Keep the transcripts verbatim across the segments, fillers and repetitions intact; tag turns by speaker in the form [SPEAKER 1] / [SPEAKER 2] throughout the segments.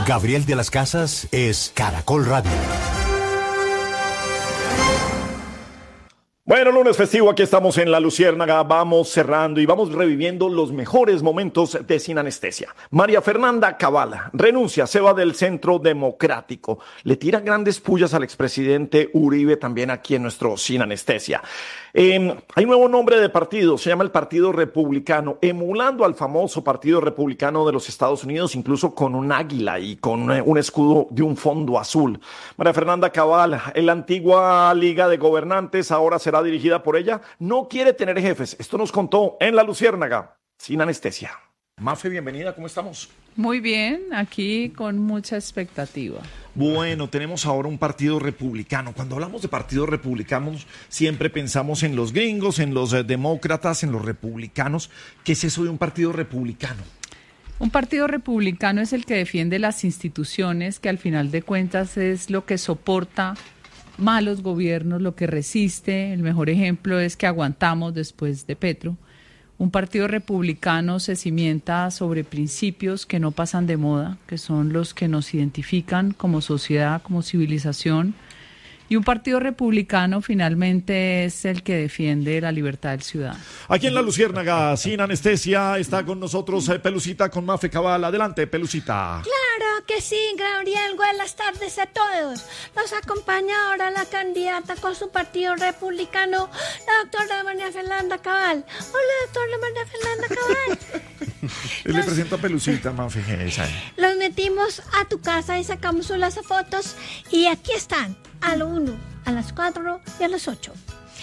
[SPEAKER 1] Gabriel de las Casas es Caracol Radio.
[SPEAKER 2] Bueno, lunes festivo, aquí estamos en La Luciérnaga, vamos cerrando y vamos reviviendo los mejores momentos de Sin Anestesia. María Fernanda Cabal renuncia, se va del Centro Democrático, le tira grandes pullas al expresidente Uribe también aquí en nuestro Sin Anestesia. Eh, hay un nuevo nombre de partido, se llama el Partido Republicano, emulando al famoso Partido Republicano de los Estados Unidos, incluso con un águila y con un escudo de un fondo azul. María Fernanda Cabal, en la antigua Liga de Gobernantes, ahora será dirigida por ella, no quiere tener jefes. Esto nos contó en La Luciérnaga, Sin Anestesia. Mafe, bienvenida, ¿cómo estamos?
[SPEAKER 3] Muy bien, aquí con mucha expectativa.
[SPEAKER 2] Bueno, tenemos ahora un partido republicano. Cuando hablamos de partidos republicanos, siempre pensamos en los gringos, en los eh, demócratas, en los republicanos. ¿Qué es eso de un partido republicano?
[SPEAKER 3] Un partido republicano es el que defiende las instituciones, que al final de cuentas es lo que soporta malos gobiernos, lo que resiste. El mejor ejemplo es que aguantamos después de Petro. Un partido republicano se cimienta sobre principios que no pasan de moda, que son los que nos identifican como sociedad, como civilización. Y un partido republicano finalmente es el que defiende la libertad del ciudadano.
[SPEAKER 2] Aquí en La Luciérnaga, Sin Anestesia, está con nosotros eh, Pelucita con Mafe Cabal. Adelante, Pelucita.
[SPEAKER 4] Claro que sí, Gabriel. Buenas tardes a todos. Nos acompaña ahora la candidata con su partido republicano, la doctora María Fernanda Cabal. Hola, doctora María Fernanda Cabal.
[SPEAKER 2] Le presento a Pelucita, Mafe. Esa.
[SPEAKER 4] Los metimos a tu casa y sacamos unas fotos y aquí están. A lo uno, a las cuatro y a las ocho.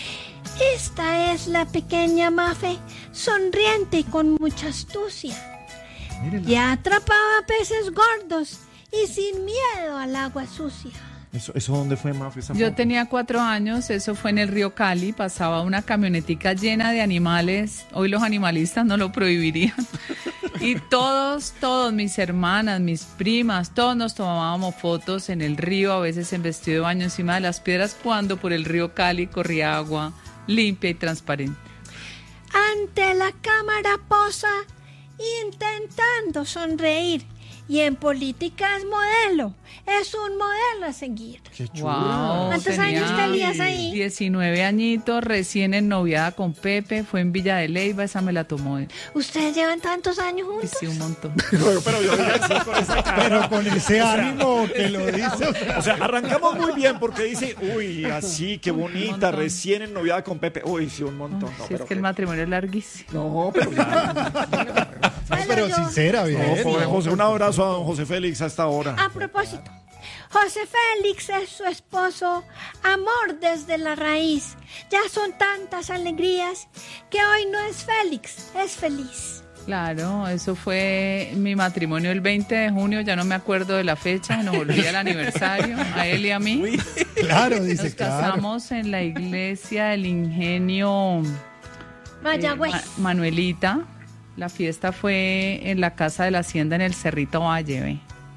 [SPEAKER 4] Esta es la pequeña Mafe, sonriente y con mucha astucia. Mírenla. Ya atrapaba peces gordos y sin miedo al agua sucia.
[SPEAKER 2] ¿Eso, eso dónde fue, Mafe? Esa
[SPEAKER 3] Yo
[SPEAKER 2] foto?
[SPEAKER 3] tenía cuatro años, eso fue en el río Cali, pasaba una camionetica llena de animales, hoy los animalistas no lo prohibirían, y todos, todos, mis hermanas, mis primas, todos nos tomábamos fotos en el río, a veces en vestido de baño encima de las piedras, cuando por el río Cali corría agua limpia y transparente.
[SPEAKER 4] Ante la cámara posa, intentando sonreír. Y en política es modelo, es un modelo a seguir.
[SPEAKER 2] ¡Qué chula!
[SPEAKER 3] Wow,
[SPEAKER 4] ¿Cuántos años tenías ahí?
[SPEAKER 3] diecinueve añitos, recién ennoviada con Pepe, fue en Villa de Leyva, esa me la tomó él.
[SPEAKER 4] ¿Ustedes llevan tantos años juntos?
[SPEAKER 3] Sí, un montón.
[SPEAKER 2] Pero, pero yo diría que sí, con esa cara.
[SPEAKER 5] Pero con ese ánimo que lo dice.
[SPEAKER 2] O sea, arrancamos muy bien porque dice, uy, así, qué bonita, recién ennoviada con Pepe. Uy, sí, un montón.
[SPEAKER 3] Oh,
[SPEAKER 2] No,
[SPEAKER 3] sí,
[SPEAKER 2] pero
[SPEAKER 3] es que el matrimonio es larguísimo.
[SPEAKER 2] No, pero ya.
[SPEAKER 5] No, pero
[SPEAKER 4] yo-
[SPEAKER 5] sincera, bien.
[SPEAKER 2] No, pobre José, un abrazo a don José Félix a esta hora.
[SPEAKER 4] A propósito, José Félix es su esposo, amor desde la raíz. Ya son tantas alegrías que hoy no es Félix, es feliz.
[SPEAKER 3] Claro, eso fue mi matrimonio el veinte de junio, ya no me acuerdo de la fecha, nos volvía el aniversario, a él y a mí.
[SPEAKER 5] Claro, dice,
[SPEAKER 3] Nos
[SPEAKER 5] claro.
[SPEAKER 3] casamos en la iglesia del Ingenio eh,
[SPEAKER 4] Mayagüez.
[SPEAKER 3] Ma- Manuelita. La fiesta fue en la casa de la hacienda en el Cerrito Valle, ¿ve?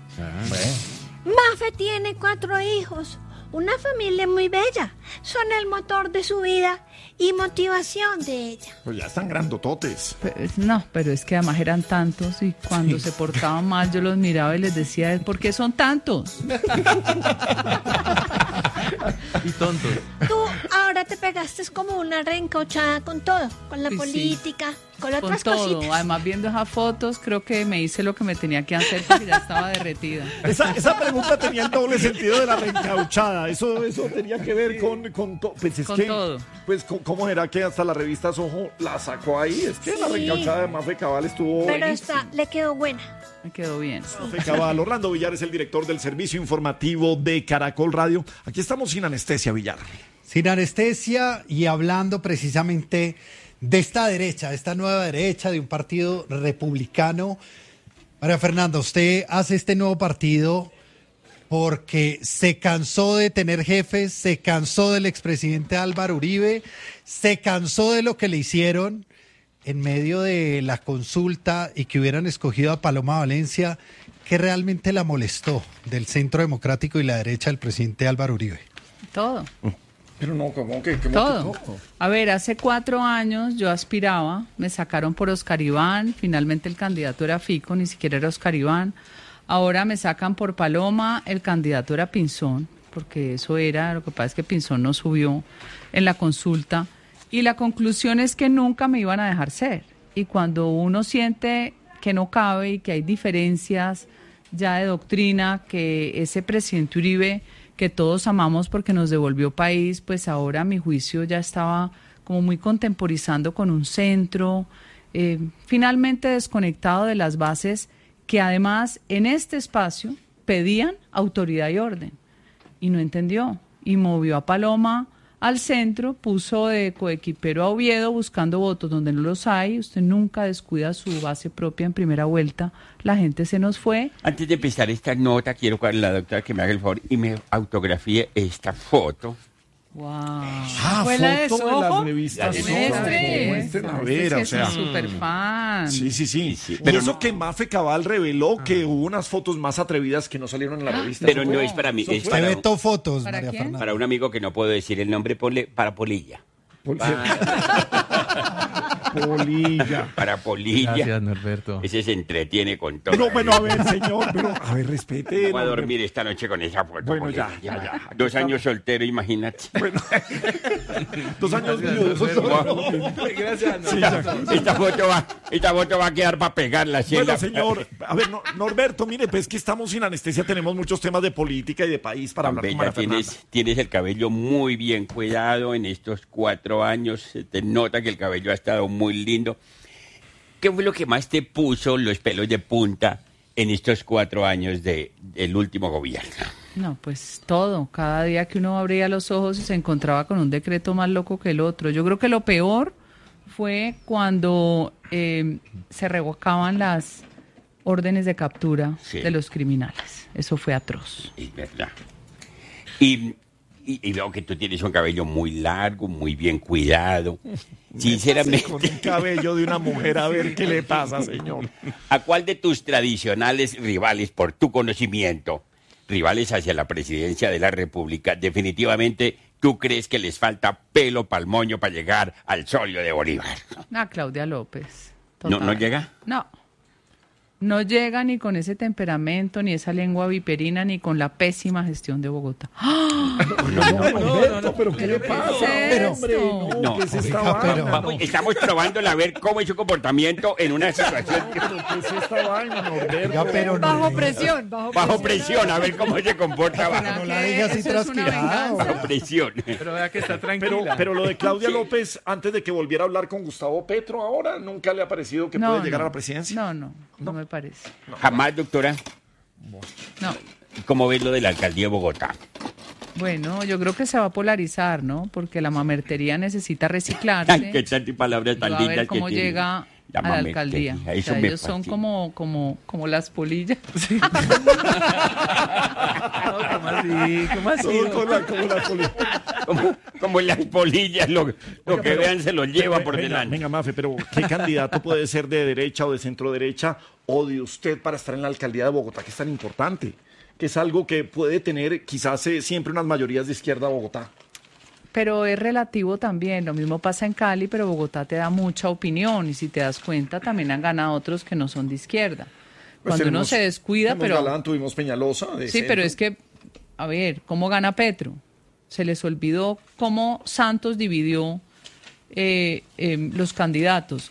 [SPEAKER 4] Mafe tiene cuatro hijos, una familia muy bella. Son el motor de su vida y motivación de ella.
[SPEAKER 2] Pues ya están grandototes.
[SPEAKER 3] Pues, no, pero es que además eran tantos y cuando se portaban mal yo los miraba y les decía, ¿por qué son tantos?
[SPEAKER 6] Y tontos.
[SPEAKER 4] Tú ahora te pegaste como una reencauchada con todo, con la
[SPEAKER 3] Sí, sí.
[SPEAKER 4] política, con
[SPEAKER 3] Con
[SPEAKER 4] otras
[SPEAKER 3] todo.
[SPEAKER 4] cositas.
[SPEAKER 3] Además, viendo esas fotos, creo que me hice lo que me tenía que hacer porque ya estaba derretida.
[SPEAKER 2] Esa, esa pregunta tenía el doble sentido de la reencauchada. Eso, eso tenía que ver con, con, to- pues es
[SPEAKER 3] Con
[SPEAKER 2] que,
[SPEAKER 3] todo.
[SPEAKER 2] Pues, co- ¿cómo era que hasta la revista Soho la sacó ahí? Es que la
[SPEAKER 4] Sí.
[SPEAKER 2] reencauchada de Mafe Cabal estuvo
[SPEAKER 4] Pero
[SPEAKER 2] buenísima.
[SPEAKER 4] esta le quedó buena.
[SPEAKER 3] Me quedó bien.
[SPEAKER 2] Mafe Cabal, Orlando Villar es el director del servicio informativo de Caracol Radio. Aquí estamos sin anestesia, Villar.
[SPEAKER 5] Sin anestesia y hablando precisamente de esta derecha, de esta nueva derecha, de un partido republicano. María Fernanda, usted hace este nuevo partido porque se cansó de tener jefes, se cansó del expresidente Álvaro Uribe, se cansó de lo que le hicieron en medio de la consulta y que hubieran escogido a Paloma Valencia. ¿Qué realmente la molestó del Centro Democrático y la derecha del presidente Álvaro Uribe?
[SPEAKER 3] Todo.
[SPEAKER 2] Pero no, ¿cómo que? ¿Cómo
[SPEAKER 3] Todo.
[SPEAKER 2] que todo?
[SPEAKER 3] A ver, hace cuatro años yo aspiraba, me sacaron por Oscar Iván, finalmente el candidato era Fico, ni siquiera era Oscar Iván. Ahora me sacan por Paloma, el candidato era Pinzón, porque eso era, lo que pasa es que Pinzón no subió en la consulta, y la conclusión es que nunca me iban a dejar ser. Y cuando uno siente que no cabe y que hay diferencias ya de doctrina, que ese presidente Uribe, que todos amamos porque nos devolvió país, pues ahora a mi juicio ya estaba como muy contemporizando con un centro, eh, finalmente desconectado de las bases que además en este espacio pedían autoridad y orden, y no entendió, y movió a Paloma al centro, puso de coequipero a Oviedo buscando votos donde no los hay. Usted nunca descuida su base propia en primera vuelta, la gente se nos fue.
[SPEAKER 7] Antes de empezar esta nota, quiero que la doctora que me haga el favor y me autografíe esta foto.
[SPEAKER 3] Wow.
[SPEAKER 2] Ah,
[SPEAKER 3] ¿Fue la de
[SPEAKER 2] foto de
[SPEAKER 3] Soho?
[SPEAKER 2] las revistas.
[SPEAKER 7] La de
[SPEAKER 2] Soho.
[SPEAKER 3] Mestre.
[SPEAKER 2] Muestren a
[SPEAKER 3] Este
[SPEAKER 2] ver,
[SPEAKER 3] sí
[SPEAKER 2] o
[SPEAKER 3] es
[SPEAKER 2] sea.
[SPEAKER 3] un super fan.
[SPEAKER 2] Sí, sí, sí.
[SPEAKER 7] Sí, sí.
[SPEAKER 2] Pero
[SPEAKER 7] Pero
[SPEAKER 2] eso
[SPEAKER 7] no-
[SPEAKER 2] que Mafe Cabal reveló que hubo unas fotos más atrevidas que no salieron en la revista.
[SPEAKER 7] Pero
[SPEAKER 2] Eso
[SPEAKER 7] no
[SPEAKER 2] fue-
[SPEAKER 7] es para mí,
[SPEAKER 2] eso
[SPEAKER 7] es
[SPEAKER 2] fue-
[SPEAKER 5] Te
[SPEAKER 7] para,
[SPEAKER 5] vetó fotos,
[SPEAKER 3] ¿Para
[SPEAKER 5] María
[SPEAKER 3] quién?
[SPEAKER 5] Fernanda.
[SPEAKER 7] para un amigo que no puedo decir el nombre, ponle- para Polilla.
[SPEAKER 2] Pol- Polilla.
[SPEAKER 7] Para Polilla.
[SPEAKER 6] Gracias, Norberto.
[SPEAKER 7] Ese se entretiene con todo.
[SPEAKER 2] Pero bueno, a ver, señor, pero a ver, respete.
[SPEAKER 7] Voy a
[SPEAKER 2] no,
[SPEAKER 7] dormir esta noche con esa foto.
[SPEAKER 2] Bueno,
[SPEAKER 7] porque
[SPEAKER 2] ya, ya, ya. Aquí
[SPEAKER 7] Dos
[SPEAKER 2] está.
[SPEAKER 7] años soltero, imagínate.
[SPEAKER 2] Dos años
[SPEAKER 6] Gracias,
[SPEAKER 2] viudos.
[SPEAKER 6] Norberto. Gracias,
[SPEAKER 2] Sí,
[SPEAKER 6] Norberto.
[SPEAKER 2] ya.
[SPEAKER 7] Esta foto va, esta foto va a quedar para pegarla. así en
[SPEAKER 2] Bueno,
[SPEAKER 7] la-
[SPEAKER 2] señor, a ver, no- Norberto, mire, pues que estamos sin anestesia, tenemos muchos temas de política y de país para hablar con
[SPEAKER 7] Bella,
[SPEAKER 2] María Fernanda.
[SPEAKER 7] tienes, tienes el cabello muy bien cuidado en estos cuatro años. Se te nota que el cabello ha estado muy lindo. ¿Qué fue lo que más te puso los pelos de punta en estos cuatro años de, del último gobierno?
[SPEAKER 3] No, pues todo. Cada día que uno abría los ojos y se encontraba con un decreto más loco que el otro. Yo creo que lo peor fue cuando eh, se revocaban las órdenes de captura
[SPEAKER 7] Sí.
[SPEAKER 3] de los criminales. Eso fue atroz.
[SPEAKER 7] Es verdad. Y, y, y veo que tú tienes un cabello muy largo, muy bien cuidado. Sinceramente,
[SPEAKER 2] Con un cabello de una mujer, a ver qué le pasa, señor.
[SPEAKER 7] ¿a cuál de tus tradicionales rivales, por tu conocimiento, rivales hacia la presidencia de la República, definitivamente tú crees que les falta pelo pa'l moño para llegar al solio de Bolívar?
[SPEAKER 3] Ah, Claudia López.
[SPEAKER 7] ¿No,
[SPEAKER 3] Total.
[SPEAKER 7] no llega?
[SPEAKER 3] No. No llega ni con ese temperamento, ni esa lengua viperina, ni con la pésima gestión de Bogotá. ¡Ah!
[SPEAKER 2] No, Norberto, pero ¿qué le pasa?
[SPEAKER 3] ¿qué es
[SPEAKER 2] Hombre,
[SPEAKER 3] esto?
[SPEAKER 2] no,
[SPEAKER 7] No,
[SPEAKER 2] ¿qué es esta
[SPEAKER 5] oiga,
[SPEAKER 2] vaina?
[SPEAKER 5] pero-
[SPEAKER 2] no?
[SPEAKER 7] Vamos, estamos probándola a ver cómo es su comportamiento en una situación
[SPEAKER 2] ¿Qué es esta vaina, Norberto?
[SPEAKER 5] Oiga, pero no-
[SPEAKER 8] Bajo presión, bajo,
[SPEAKER 7] bajo presión, a ver cómo se comporta
[SPEAKER 3] ¿Será
[SPEAKER 7] bajo,
[SPEAKER 5] no la
[SPEAKER 3] que
[SPEAKER 5] diga así
[SPEAKER 3] eso es una
[SPEAKER 5] trasquilado.
[SPEAKER 3] venganza?
[SPEAKER 7] bajo presión.
[SPEAKER 6] Pero vea que está tranquila.
[SPEAKER 2] Pero, pero lo de Claudia López, antes de que volviera a hablar con Gustavo Petro, ahora nunca le ha parecido que puede llegar a la presidencia.
[SPEAKER 3] No, no, no me parece.
[SPEAKER 7] Jamás, doctora.
[SPEAKER 3] No.
[SPEAKER 7] ¿Cómo ves lo de la alcaldía de Bogotá?
[SPEAKER 3] Bueno, yo creo que se va a polarizar, ¿no? Porque la mamertería necesita reciclarse.
[SPEAKER 7] Ay, qué tantas palabras
[SPEAKER 3] y
[SPEAKER 7] tan
[SPEAKER 3] va a
[SPEAKER 7] lindas
[SPEAKER 3] ver
[SPEAKER 7] que
[SPEAKER 3] cómo
[SPEAKER 7] tiene.
[SPEAKER 3] llega
[SPEAKER 7] La
[SPEAKER 3] a la
[SPEAKER 7] mamertería,
[SPEAKER 3] alcaldía. O
[SPEAKER 7] eso
[SPEAKER 3] sea,
[SPEAKER 7] me
[SPEAKER 3] ellos son
[SPEAKER 7] fascina.
[SPEAKER 3] como, como, como las polillas.
[SPEAKER 6] No, ¿cómo así? ¿Cómo así?
[SPEAKER 2] Todo con la, con la poli-
[SPEAKER 7] Como, como las polillas, lo, lo
[SPEAKER 2] Oiga,
[SPEAKER 7] que
[SPEAKER 2] pero-
[SPEAKER 7] vean se lo lleva por
[SPEAKER 2] venga,
[SPEAKER 7] delante.
[SPEAKER 2] Venga, Mafe, pero ¿qué candidato puede ser de derecha o de centro derecha o de usted para estar en la alcaldía de Bogotá, que es tan importante? Que es algo que puede tener quizás eh, siempre unas mayorías de izquierda a Bogotá.
[SPEAKER 3] Pero es relativo también, lo mismo pasa en Cali, pero Bogotá te da mucha opinión y si te das cuenta también han ganado otros que no son de izquierda.
[SPEAKER 2] Pues
[SPEAKER 3] Cuando uno
[SPEAKER 2] tenemos-
[SPEAKER 3] se descuida,
[SPEAKER 2] tenemos
[SPEAKER 3] pero...
[SPEAKER 2] Galán, tuvimos Peñalosa. de
[SPEAKER 3] Sí,
[SPEAKER 2] centro.
[SPEAKER 3] pero es que, a ver, ¿cómo gana Petro? Se les olvidó cómo Santos dividió eh, eh, los candidatos.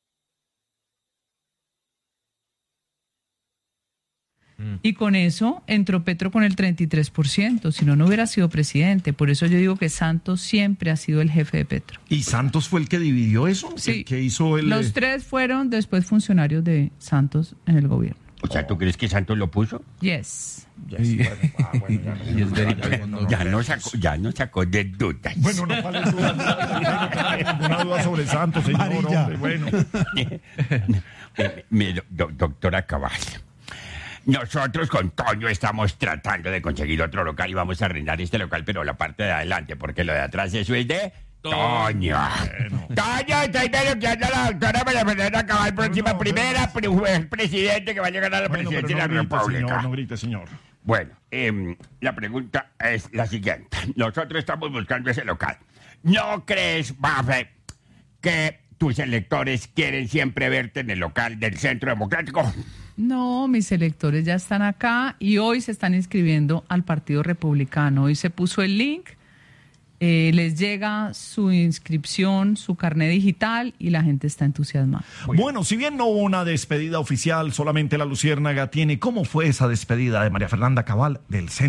[SPEAKER 3] Y con eso entró Petro con el treinta y tres por ciento, si no, no hubiera sido presidente. Por eso yo digo que Santos siempre ha sido el jefe de Petro.
[SPEAKER 2] ¿Y Santos fue el que dividió eso?
[SPEAKER 3] Sí.
[SPEAKER 2] ¿El que hizo el...?
[SPEAKER 3] Los
[SPEAKER 2] eh,
[SPEAKER 3] tres fueron después funcionarios de Santos en el gobierno.
[SPEAKER 7] O sea, ¿tú crees que Santos lo puso?
[SPEAKER 3] Yes.
[SPEAKER 2] ya, sí, bueno, ah, bueno, ya no-
[SPEAKER 6] Y es verídico.
[SPEAKER 2] no, no,
[SPEAKER 7] Ya no sacó, ya no sacó de dudas.
[SPEAKER 2] Bueno, no vale duda, no tengo ninguna duda sobre Santos, señor.
[SPEAKER 5] Amarilla.
[SPEAKER 2] Hombre, bueno.
[SPEAKER 7] Eh, mi do- do- doctora Cabal, nosotros con Toño estamos tratando de conseguir otro local y vamos a arrendar este local, pero la parte de adelante, porque lo de atrás eso es de Toño. Toño, estoy denunciando a la doctora María Fernanda Cabal, próxima
[SPEAKER 2] no,
[SPEAKER 7] primera pre- presidente que va a llegar a la
[SPEAKER 2] Bueno, pero
[SPEAKER 7] presidencia
[SPEAKER 2] no
[SPEAKER 7] de la
[SPEAKER 2] grite,
[SPEAKER 7] República.
[SPEAKER 2] señor, no grite, señor.
[SPEAKER 7] Bueno, em, la pregunta es la siguiente. Nosotros estamos buscando ese local. ¿No crees, Mafe, que tus electores quieren siempre verte en el local del Centro Democrático?
[SPEAKER 3] No, mis electores ya están acá y hoy se están inscribiendo al Partido Republicano. Hoy se puso el link, eh, les llega su inscripción, su carnet digital y la gente está entusiasmada.
[SPEAKER 2] Bueno, si bien no hubo una despedida oficial, solamente la Luciérnaga tiene cómo fue esa despedida de María Fernanda Cabal del Centro.